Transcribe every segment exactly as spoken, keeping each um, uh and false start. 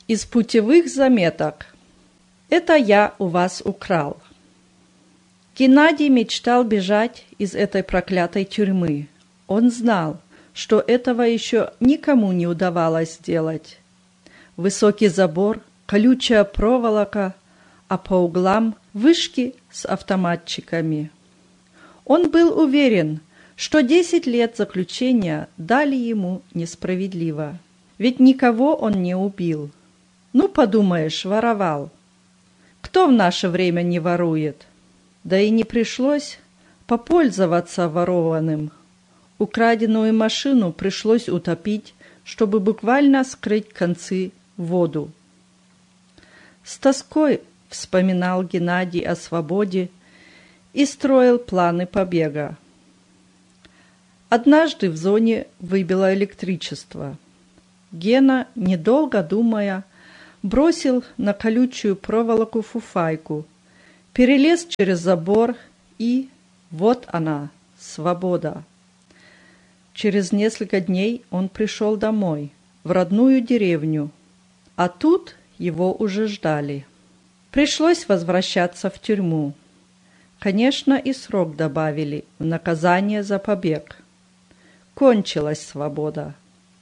Из путевых заметок. Это я у вас украл. Геннадий мечтал бежать из этой проклятой тюрьмы. Он знал, что этого еще никому не удавалось сделать. Высокий забор, колючая проволока, а по углам вышки с автоматчиками. Он был уверен, что десять лет заключения дали ему несправедливо, ведь никого он не убил. Ну, подумаешь, воровал. Кто в наше время не ворует? Да и не пришлось попользоваться ворованным. Украденную машину пришлось утопить, чтобы буквально скрыть концы в воду. С тоской вспоминал Геннадий о свободе и строил планы побега. Однажды в зоне выбило электричество. Гена, недолго думая, бросил на колючую проволоку фуфайку, перелез через забор и... вот она, свобода. Через несколько дней он пришел домой, в родную деревню, а тут его уже ждали. Пришлось возвращаться в тюрьму. Конечно, и срок добавили в наказание за побег. Кончилась свобода.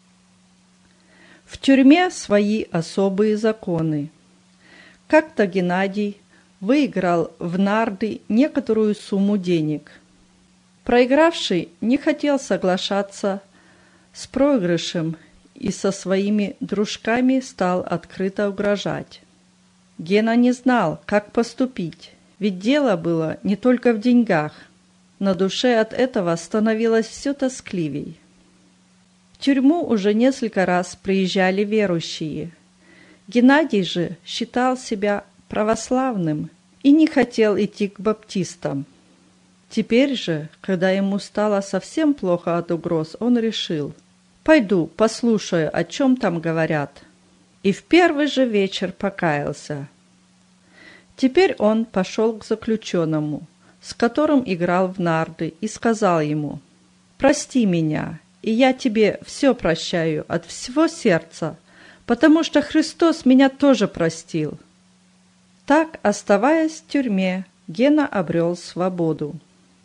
В тюрьме свои особые законы. Как-то Геннадий выиграл в нарды некоторую сумму денег. Проигравший не хотел соглашаться с проигрышем и со своими дружками стал открыто угрожать. Гена не знал, как поступить, ведь дело было не только в деньгах. На душе от этого становилось все тоскливей. В тюрьму уже несколько раз приезжали верующие. Геннадий же считал себя православным и не хотел идти к баптистам. Теперь же, когда ему стало совсем плохо от угроз, он решил: «Пойду, послушаю, о чем там говорят». И в первый же вечер покаялся. Теперь он пошел к заключенному, с которым играл в нарды, и сказал ему: «Прости меня, и я тебе все прощаю от всего сердца, потому что Христос меня тоже простил». Так, оставаясь в тюрьме, Гена обрел свободу.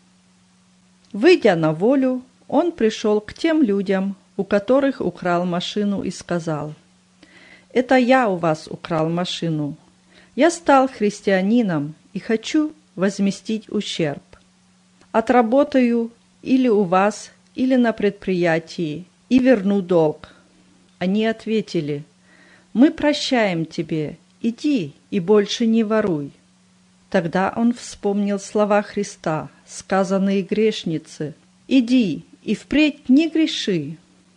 Выйдя на волю, он пришел к тем людям, у которых украл машину, и сказал: «Это я у вас украл машину. Я стал христианином и хочу возместить ущерб. Отработаю или у вас, или на предприятии, и верну долг». Они ответили: «Мы прощаем тебе, иди и больше не воруй». Тогда он вспомнил слова Христа, сказанные грешнице: «Иди и впредь не греши».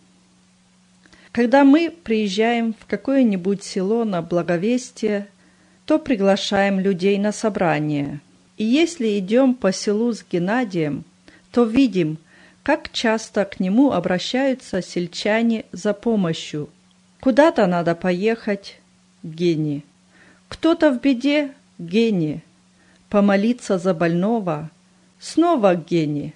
Когда мы приезжаем в какое-нибудь село на благовестие, то приглашаем людей на собрание. И если идем по селу с Геннадием, то видим, как часто к нему обращаются сельчане за помощью. Куда-то надо поехать — к Гене. Кто-то в беде — к Гене. Помолиться за больного — снова к Гене.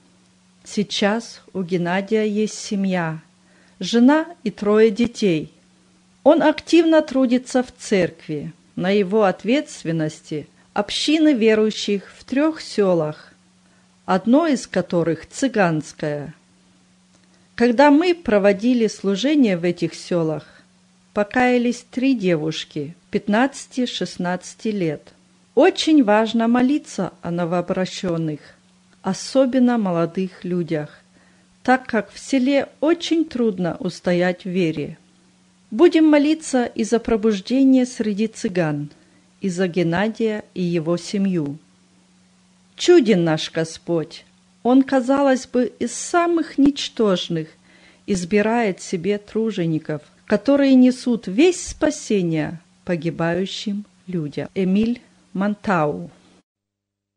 Сейчас у Геннадия есть семья, жена и трое детей. Он активно трудится в церкви. На его ответственности общины верующих в трех селах, одно из которых цыганское. Когда мы проводили служение в этих селах, покаялись три девушки пятнадцати-шестнадцати лет. Очень важно молиться о новообращенных, особенно молодых людях, так как в селе очень трудно устоять в вере. Будем молиться и за пробуждение среди цыган, и за Геннадия и его семью. Чуден наш Господь! Он, казалось бы, из самых ничтожных избирает себе тружеников, которые несут весть спасения погибающим людям. Эмиль Монтау.